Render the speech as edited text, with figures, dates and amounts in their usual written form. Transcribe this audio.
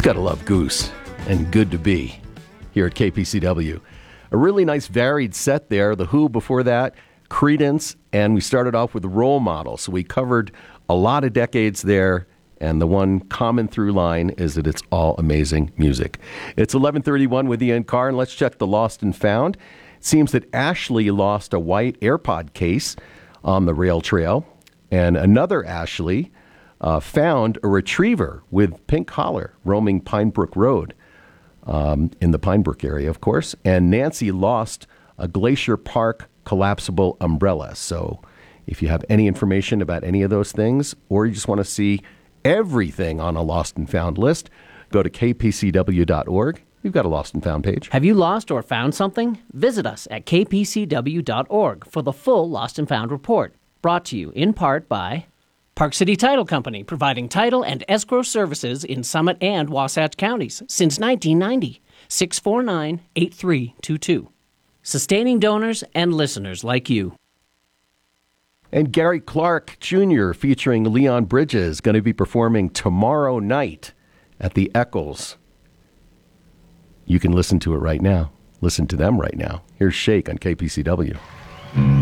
Just gotta love Goose and Good to Be here at KPCW. A really nice varied set there. The Who before that, Creedence, and we started off with Role Model. So we covered a lot of decades there, and the one common through line is that it's all amazing music. It's 11:31 with Ian Carr, and let's check the lost and found. It seems that Ashley lost a white AirPod case on the rail trail, and another Ashley found a retriever with pink collar roaming Pinebrook Road in the Pinebrook area, of course. And Nancy lost a Glacier Park collapsible umbrella. So if you have any information about any of those things, or you just want to see everything on a lost and found list, go to kpcw.org. We've got a lost and found page. Have you lost or found something? Visit us at kpcw.org for the full Lost and Found report. Brought to you in part by Park City Title Company, providing title and escrow services in Summit and Wasatch counties since 1990. 649-8322. Sustaining donors and listeners like you. And Gary Clark Jr. featuring Leon Bridges going to be performing tomorrow night at the Eccles. You can listen to it right now. Listen to them right now. Here's Shake on KPCW.